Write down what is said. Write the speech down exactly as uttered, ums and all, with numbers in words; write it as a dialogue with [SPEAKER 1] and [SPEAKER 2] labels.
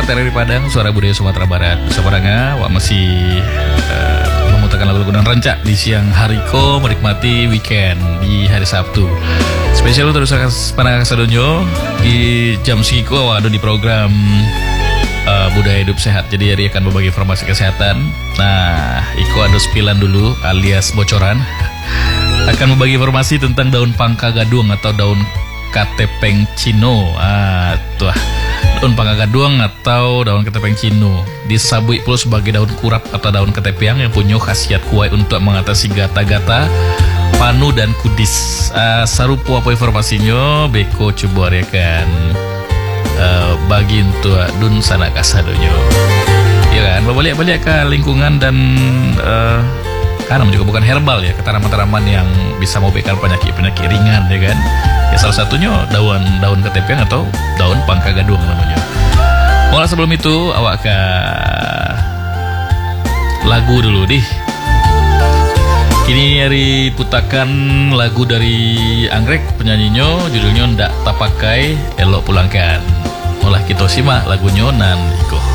[SPEAKER 1] T R R Padang, Suara Budaya Sumatera Barat. Sabaranga, wak masih uh, memutarkan lagu-lagu dan rancak di siang hari ko menikmati weekend di hari Sabtu. Spesial untuk para kasadonyo di jam siko ada di program uh, Budaya Hidup Sehat. Jadi hari akan berbagi informasi kesehatan. Nah, Iko ada spilan dulu alias bocoran. Akan membagi informasi tentang daun pangka gadung atau daun katepeng cino. Ah, tuh. Daun pangka gadung atau daun ketepeng cino disabui pula sebagai daun kurap atau daun ketepiang yang punya khasiat kuat untuk mengatasi gata-gata, panu dan kudis. Uh, sarupo apa informasinya beko coba rekan uh, bagi untuk dun sana kasadonyo. Ya kan, balik-balik ke lingkungan dan uh, karena juga bukan herbal ya, tanaman-tanaman yang bisa memberikan penyakit-penyakit ringan ya kan. Ya salah satunya daun daun ketepiang atau daun pangka gadung namanya. Mulai sebelum itu awak ke lagu dulu deh. Kini hari putakan lagu dari Anggrek, penyanyinya judulnya Ndak Tapakai Elok Pulangkan. Mulai kita simak lagunya nan iko.